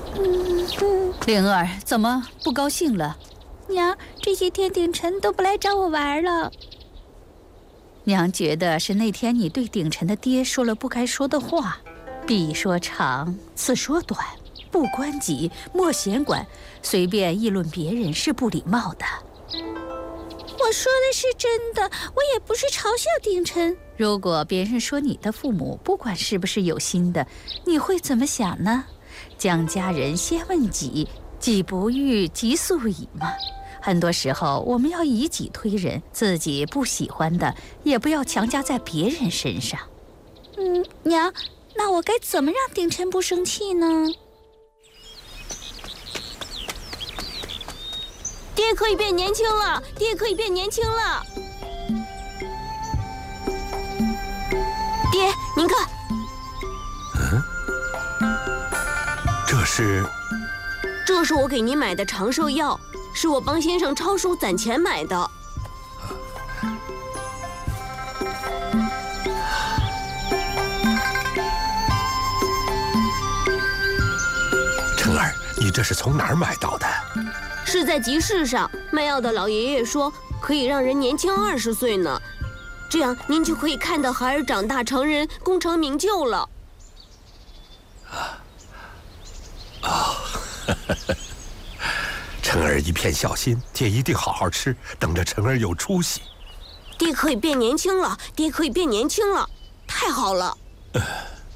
灵儿，怎么不高兴了？ 娘，这些天鼎臣都不来找我玩了。 娘觉得是那天你对鼎臣的爹说了不该说的话，彼说长，此说短，不关己，莫闲管，随便议论别人是不礼貌的。 我说的是真的，我也不是嘲笑鼎臣。 如果别人说你的父母不管是不是有心的，你会怎么想呢？将家人先问己，己不欲，己速矣嘛。很多时候我们要以己推人，自己不喜欢的也不要强加在别人身上。 娘，那我该怎么让鼎臣不生气呢？ 爹可以变年轻了，爹可以变年轻了。爹，您看，这是我给您买的长寿药，是我帮先生抄书攒钱买的。 晨儿，你这是从哪儿买到的？ 是在集市上，卖药的老爷爷说可以让人年轻20岁呢，这样您就可以看到孩儿长大成人，功成名就了。 晨儿一片孝心，爹一定好好吃，等着晨儿有出息。 爹可以变年轻了，爹可以变年轻了，太好了。